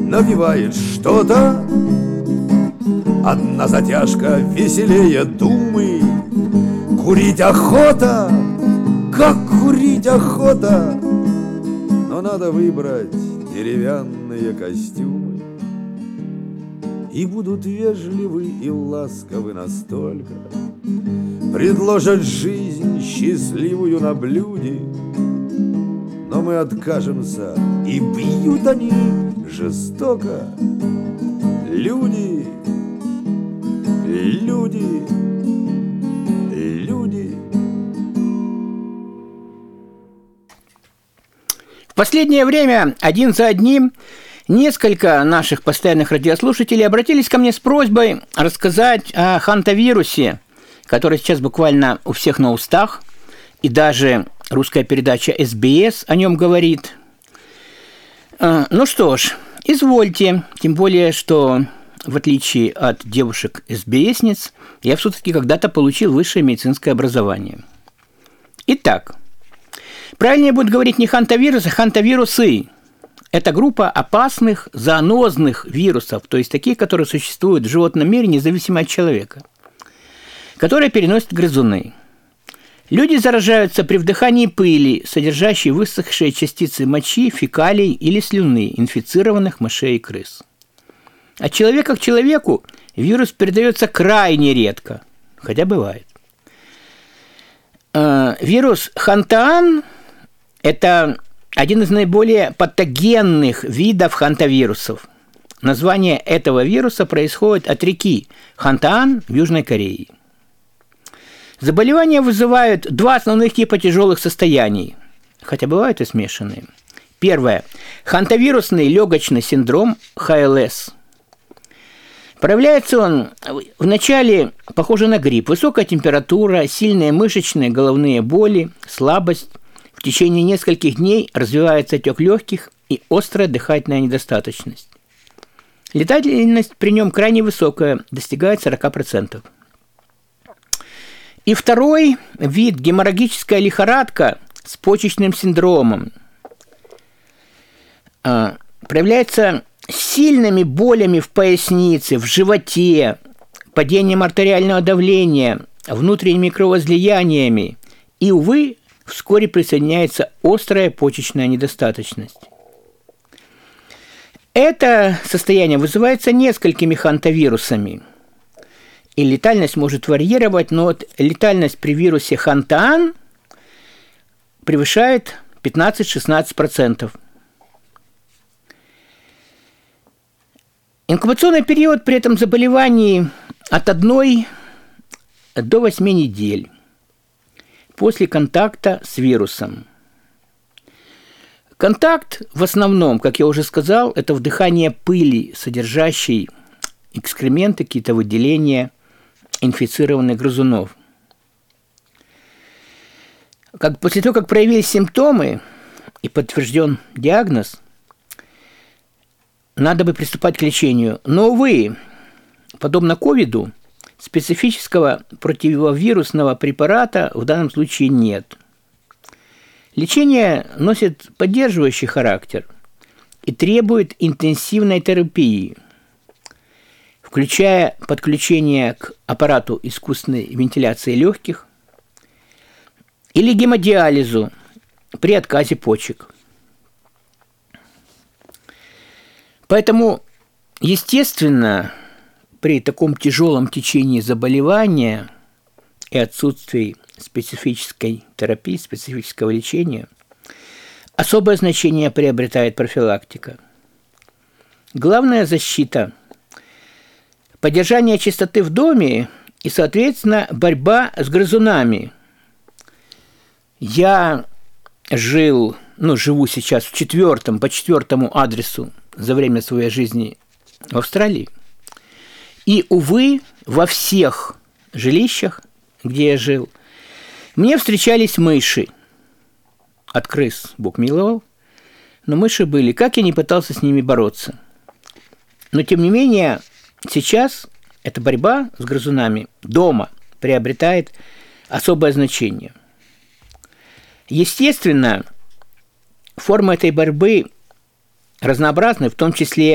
напевает что-то. Одна затяжка веселее думы. Курить охота, как курить охота. Но надо выбрать деревянные костюмы, и будут вежливы и ласковы настолько, предложат жизнь счастливую на блюде. Но мы откажемся, и бьют они жестоко. Люди, люди, люди. В последнее время один за одним несколько наших постоянных радиослушателей обратились ко мне с просьбой рассказать о хантавирусе, который сейчас буквально у всех на устах, и даже русская передача СБС о нем говорит. Ну что ж, извольте, тем более, что в отличие от девушек СБСниц, я все-таки когда-то получил высшее медицинское образование. Итак, правильнее будет говорить не хантавирус, а хантавирусы. Это группа опасных зоонозных вирусов, то есть такие, которые существуют в животном мире независимо от человека, которые переносят грызуны. Люди заражаются при вдыхании пыли, содержащей высохшие частицы мочи, фекалий или слюны инфицированных мышей и крыс. От человека к человеку вирус передается крайне редко, хотя бывает. Вирус хантаан – это один из наиболее патогенных видов хантавирусов. Название этого вируса происходит от реки Хантаан в Южной Корее. Заболевания вызывают два основных типа тяжелых состояний, хотя бывают и смешанные. Первое – хантавирусный легочный синдром ХЛС. Проявляется он вначале похоже на грипп. Высокая температура, сильные мышечные головные боли, слабость. В течение нескольких дней развивается отек легких и острая дыхательная недостаточность. Летальность при нем крайне высокая, достигает 40%. И второй вид – геморрагическая лихорадка с почечным синдромом. Проявляется сильными болями в пояснице, в животе, падением артериального давления, внутренними кровоизлияниями. И, увы, вскоре присоединяется острая почечная недостаточность. Это состояние вызывается несколькими хантавирусами. И летальность может варьировать, но вот летальность при вирусе хантаан превышает 15-16%. Инкубационный период при этом заболевании от 1 до 8 недель после контакта с вирусом. Контакт в основном, как я уже сказал, это вдыхание пыли, содержащей экскременты, какие-то выделения инфицированных грызунов. После того, как проявились симптомы и подтвержден диагноз, надо бы приступать к лечению. Но, увы, подобно ковиду, специфического противовирусного препарата в данном случае нет. Лечение носит поддерживающий характер и требует интенсивной терапии, включая подключение к аппарату искусственной вентиляции легких или гемодиализу при отказе почек. Поэтому, естественно, при таком тяжелом течении заболевания и отсутствии специфической терапии, специфического лечения, особое значение приобретает профилактика. Главная защита – поддержание чистоты в доме и, соответственно, борьба с грызунами. Я живу сейчас по 4-му адресу за время своей жизни в Австралии. И, увы, во всех жилищах, где я жил, мне встречались мыши. От крыс Бог миловал, но мыши были. Как я не пытался с ними бороться. Но, тем не менее, сейчас эта борьба с грызунами дома приобретает особое значение. Естественно, формы этой борьбы разнообразны, в том числе